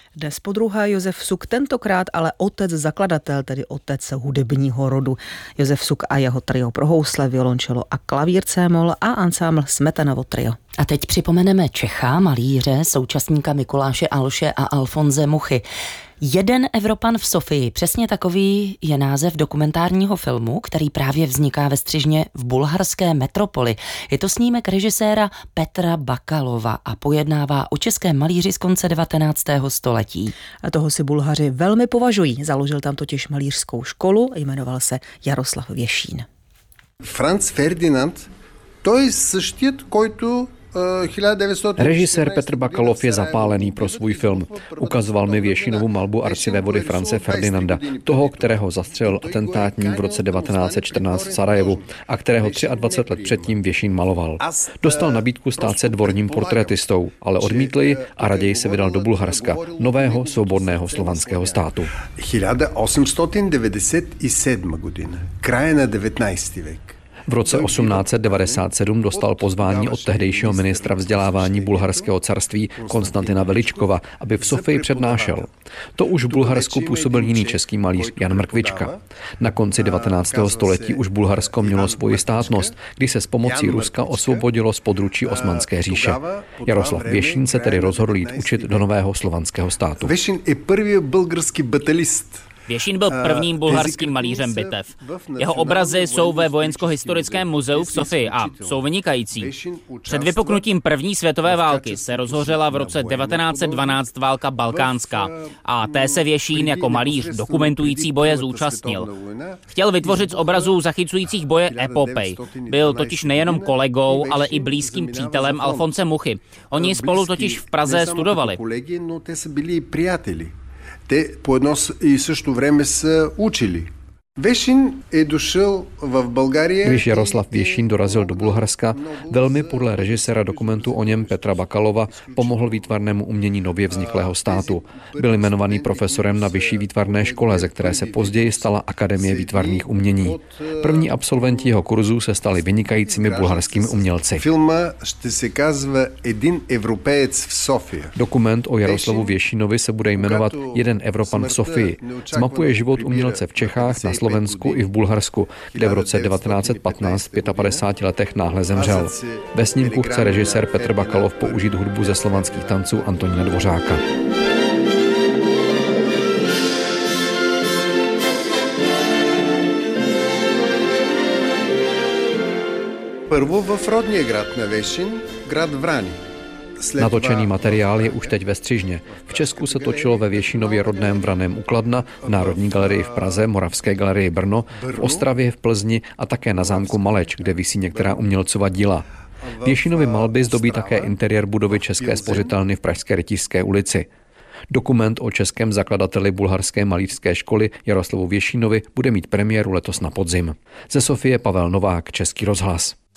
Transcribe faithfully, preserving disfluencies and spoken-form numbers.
Dnes podruhé Josef Suk, tentokrát ale otec zakladatel, tedy otec hudebního rodu. Josef Suk a jeho trio pro housle, violončelo a klavír C-moll a ansámbl Smetanovo trio. A teď připomeneme Čecha, malíře, současníka Mikuláše Alše a Alfonse Muchy. Jeden Evropan v Sofii, přesně takový je název dokumentárního filmu, který právě vzniká ve Střižně v bulharské metropoli. Je to snímek režiséra Petra Bakalova a pojednává o českém malíři z konce devatenáctého století. A toho si Bulhaři velmi považují. Založil tam totiž malířskou školu, jmenoval se Jaroslav Věšín. Franz Ferdinand, to je същият, който Režisér Petr Bakalov je zapálený pro svůj film. Ukazoval mi Věšínovu malbu arcivévody France Ferdinanda, toho, kterého zastřelil atentátník v roce devatenáct set čtrnáct v Sarajevu a kterého dvacet tři let předtím Věšín maloval. Dostal nabídku stát se dvorním portrétistou, ale odmítl ji a raději se vydal do Bulharska, nového svobodného slovanského státu. tisíc osm set devadesát sedm година, kraje na devatenáctý věk. V roce osmnáct set devadesát sedm dostal pozvání od tehdejšího ministra vzdělávání bulharského carství Konstantina Veličkova, aby v Sofii přednášel. To už v Bulharsku působil jiný český malíř Jan Mrkvička. Na konci devatenáctého století už Bulharsko mělo svoji státnost, kdy se s pomocí Ruska osvobodilo z područí Osmanské říše. Jaroslav Věšín se tedy rozhodl jít učit do nového slovanského státu. Věšín je první bulgarský batalist. Věšín byl prvním bulharským malířem bitev. Jeho obrazy jsou ve Vojensko-historickém muzeu v Sofii a jsou vynikající. Před vypuknutím první světové války se rozhořela v roce devatenáct set dvanáct válka balkánská a té se Věšín jako malíř dokumentující boje zúčastnil. Chtěl vytvořit z obrazů zachycujících boje epopej. Byl totiž nejenom kolegou, ale i blízkým přítelem Alfonse Muchy. Oni spolu totiž v Praze studovali. Те по едно и също време са учили. Věšín je došel v Bulgarii. Když Jaroslav Věšín dorazil do Bulharska, velmi podle režiséra dokumentu o něm Petra Bakalova pomohl výtvarnému umění nově vzniklého státu. Byl jmenovaný profesorem na vyšší výtvarné škole, ze které se později stala Akademie výtvarných umění. První absolventi jeho kurzu se stali vynikajícími bulharskými umělci. Filma ще се казва Един европеец в София. Dokument o Jaroslavu Věšínovi se bude jmenovat Jeden Evropan v Sofii. Zmapuje život umělce v Čechách, na Slovensku i v Bulharsku, kde v roce devatenáct set patnáct v padesáti pěti letech náhle zemřel. Ve snímku chce režisér Petr Bakalov použít hudbu ze slovanských tanců Antonína Dvořáka. Prvo v rodný grad na Věšín, grad Vrani. Natočený materiál je už teď ve Střižně. V Česku se točilo ve Věšínově rodném Vraném u Kladna, v Národní galerii v Praze, Moravské galerii Brno, v Ostravě, v Plzni a také na zámku Maleč, kde visí některá umělcova díla. Věšínovy malby zdobí také interiér budovy České spořitelny v pražské Rytířské ulici. Dokument o českém zakladateli bulharské malířské školy Jaroslavu Věšínovi bude mít premiéru letos na podzim. Ze Sofie Pavel Novák, Český rozhlas.